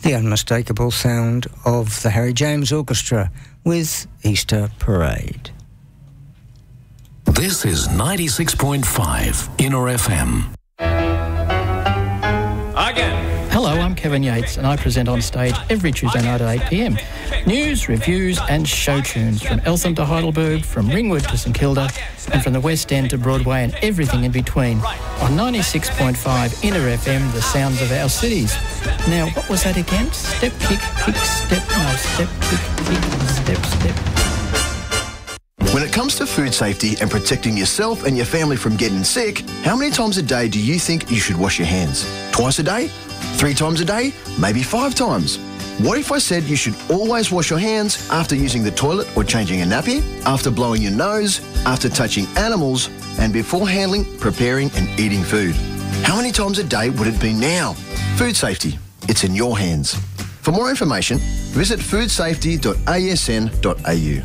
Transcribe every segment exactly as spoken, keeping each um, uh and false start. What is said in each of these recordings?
the unmistakable sound of the Harry James Orchestra with Easter Parade. This is ninety-six point five Inner F M. Again. Hello, I'm Kevin Yates and I present on stage every Tuesday night at eight p m. News, reviews and show tunes from Eltham to Heidelberg, from Ringwood to St Kilda and from the West End to Broadway and everything in between. On ninety-six point five Inner F M, the sounds of our cities. Now, what was that again? Step, kick, kick, step, no, step, kick, kick, step, step. When it comes to food safety and protecting yourself and your family from getting sick, how many times a day do you think you should wash your hands? Twice a day? Three times a day? Maybe five times? What if I said you should always wash your hands after using the toilet or changing a nappy, after blowing your nose, after touching animals, and before handling, preparing and eating food? How many times a day would it be now? Food safety. It's in your hands. For more information, visit food safety dot a s n dot a u.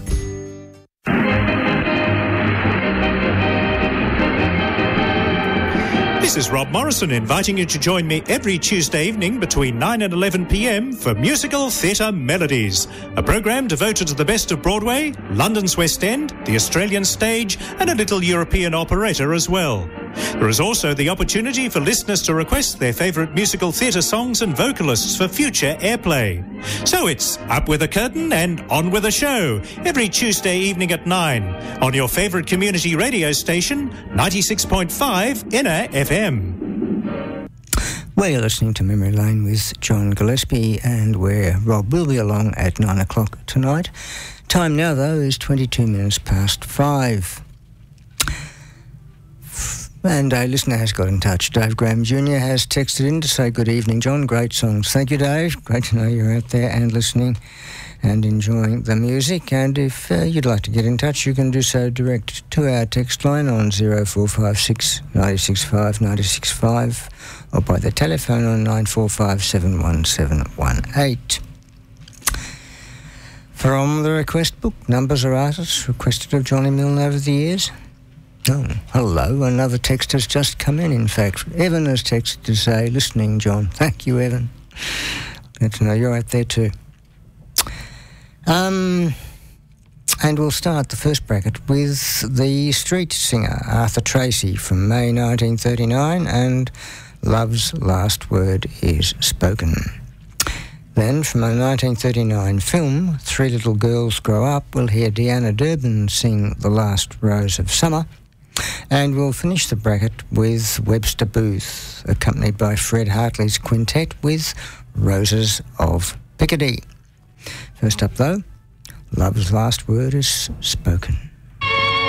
This is Rob Morrison inviting you to join me every Tuesday evening between nine and eleven p m for Musical Theatre Melodies, a programme devoted to the best of Broadway, London's West End, the Australian stage and a little European operetta as well. There is also the opportunity for listeners to request their favourite musical theatre songs and vocalists for future airplay. So it's up with a curtain and on with a show every Tuesday evening at nine on your favourite community radio station, ninety-six point five Inner F M. Well, you're listening to Memory Lane with John Gillespie, and where Rob will be along at nine o'clock tonight. Time now, though, is twenty-two minutes past five. And a listener has got in touch. Dave Graham Junior has texted in to say good evening, John. Great songs. Thank you, Dave. Great to know you're out there and listening and enjoying the music. And if uh, you'd like to get in touch, you can do so direct to our text line on zero four five six, nine six five, nine six five or by the telephone on nine four five, seven one seven one eight. From the request book, numbers or artists requested of Johnny Milne over the years. Oh, hello. Another text has just come in, in fact. Evan has texted to say, listening, John. Thank you, Evan. Good to know you're out there too. Um, and we'll start the first bracket with the street singer, Arthur Tracy, from May nineteen thirty-nine, and Love's Last Word is Spoken. Then, from a nineteen thirty-nine film, Three Little Girls Grow Up, we'll hear Deanna Durbin sing The Last Rose of Summer. And we'll finish the bracket with Webster Booth, accompanied by Fred Hartley's quintet with Roses of Picardy. First up, though, Love's Last Word is Spoken.